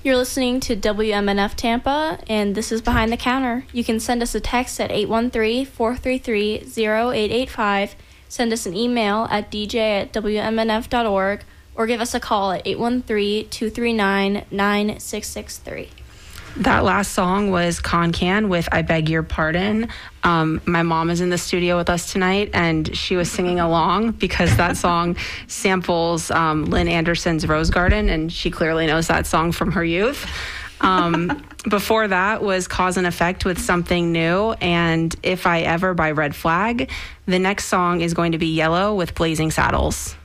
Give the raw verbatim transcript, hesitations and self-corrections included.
You're listening to W M N F Tampa, and this is Behind the Counter. You can send us a text at eight one three, four three three, zero eight eight five, send us an email at d j at w m n f dot org, or give us a call at eight one three, two three nine, nine six six three. That last song was Con Can with I Beg Your Pardon. Um, my mom is in the studio with us tonight, and she was singing along because that song samples um, Lynn Anderson's Rose Garden, and she clearly knows that song from her youth. Um, before that was Cause and Effect with Something New, and If I Ever by Red Flag. The next song is going to be Yellow with Blazing Saddles.